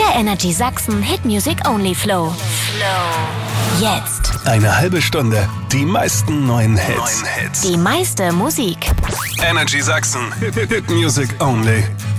Der Energy Sachsen Hit Music Only Flow. Jetzt. Eine halbe Stunde. Die meisten neuen Hits. Die meiste Musik. Energy Sachsen. Hit Music Only.